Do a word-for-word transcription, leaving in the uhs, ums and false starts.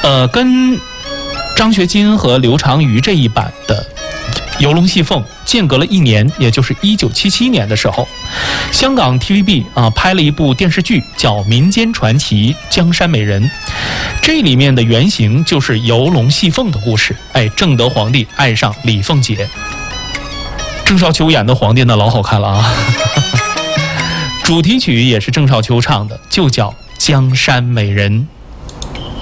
呃，跟张学金和刘长瑜这一版的《游龙戏凤》间隔了一年，也就是一九七七年的时候，香港 T V B 啊拍了一部电视剧叫《民间传奇江山美人》，这里面的原型就是游龙戏凤的故事。哎，正德皇帝爱上李凤姐，郑少秋演的皇帝那老好看了啊。主题曲也是郑少秋唱的，就叫《江山美人》。